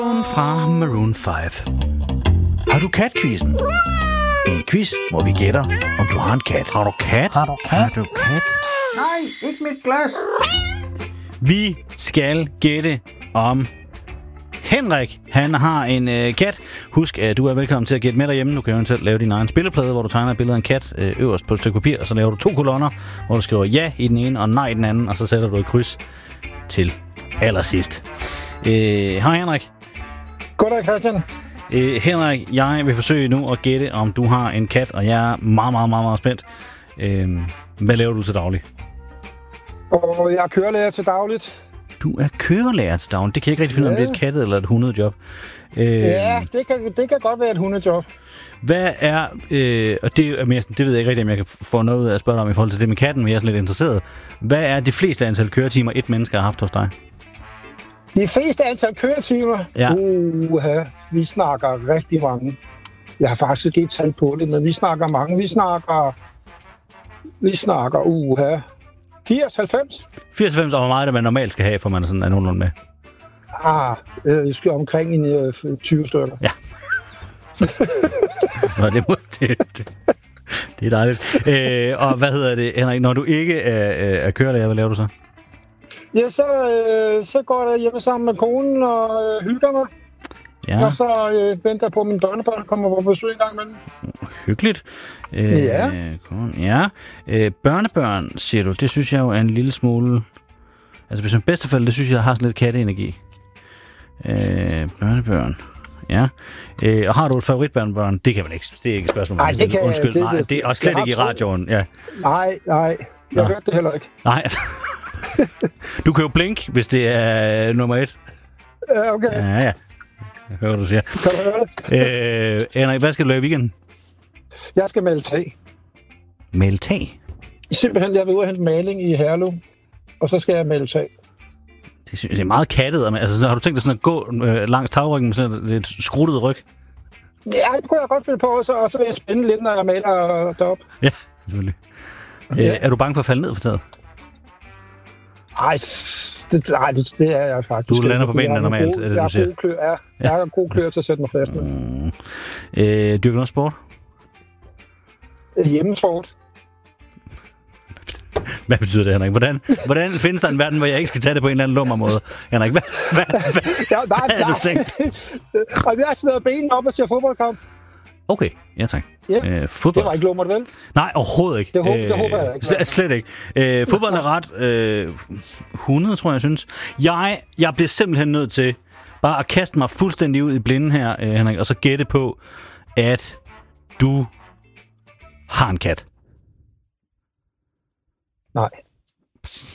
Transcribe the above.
Fra Maroon 5. Har du kat-quizzen? En quiz, hvor vi gætter, om du har en kat. Har du kat? Har du kat? Nej, ikke mit glas. Vi skal gætte om Henrik. Han har en kat. Husk, at du er velkommen til at gætte med derhjemme. Du kan eventuelt lave din egen spilleplade, hvor du tegner et billede af en kat øverst på et stykke papir, og så laver du 2 kolonner, hvor du skriver ja i den ene og nej i den anden, og så sætter du et kryds til allersidst. Hej Henrik. Goddag Christian. Henrik, jeg vil forsøge nu at gætte, om du har en kat, og jeg er meget spændt. Hvad laver du til daglig? Og jeg er kørelærer til dagligt. Du er kørelærer til daglig? Det kan jeg ikke rigtig finde ud af, om det er et kattet eller et hundejob. Ja, det kan godt være et hundejob. Hvad er, og det ved jeg ikke rigtig, om jeg kan få noget ud af at spørge dig om i forhold til det med katten, men jeg er sådan lidt interesseret. Hvad er det fleste antal køretimer, et menneske har haft hos dig? De fleste antal køretimer? Ja. Vi snakker rigtig mange. Jeg har faktisk ikke tal på det, men vi snakker mange. Vi snakker 80-90. 80-90, og hvor meget det man normalt skal have, for man sådan er nogenlunde med? Jeg skal omkring 20 stykker. Ja. Nå, det er dejligt. Og hvad hedder det, Henrik? Når du ikke er kørelærer, hvad laver du så? Ja, så går jeg hjemme sammen med konen og hygger mig. Ja. Og så venter jeg på, at mine børnebørn kommer på besøg en gang imellem. Hyggeligt. Ja. Børnebørn, siger du, det synes jeg jo er en lille smule... Altså, hvis man bedstefælde, det synes jeg har sådan lidt katteenergi. Børnebørn. Ja. Og har du et favoritbørnebørn? Det kan man ikke. Det er ikke et spørgsmål. Nej, det kan undskyld. Nej, det er slet ikke i radioen. Ja. Nej. Jeg hørte det heller ikke. Nej. Du kan jo blink, hvis det er nummer 1. Ja, okay. Ja. Jeg hører, du siger. Kan du høre det? Henrik, hvad skal du lave i weekenden? Jeg skal male tag. Male tag? Simpelthen, jeg vil ud og hente maling i Herlev, og så skal jeg male tag. Det er meget kattet. Altså, har du tænkt dig sådan at gå langs tagryggen med sådan et skruttet ryg? Ja, det kunne jeg godt finde på, og så vil jeg spænde lidt, når jeg maler deroppe. Ja, selvfølgelig. Er du bange for at falde ned for taget? Nej, det er jeg faktisk. Du lander på benene normalt, er det du siger? Jeg har god klør til at sætte mig fast med. Dyrker du noget sport? Hjemmesport. Hvad betyder det, Henrik? Hvordan findes der en verden, hvor jeg ikke skal tage det på en eller anden lummer måde? Henrik, hvad har du tænkt? Jeg har siddet benene op og ser fodboldkamp. Okay, ja tak. Yeah. Fodbold. Det var ikke lummert, vel? Nej, overhovedet ikke. Det håber jeg ikke. Slet ikke. Fodbold er ret 100, tror jeg synes. Jeg bliver simpelthen nødt til bare at kaste mig fuldstændig ud i blinden her, Henrik, og så gætte på, at du har en kat. Nej.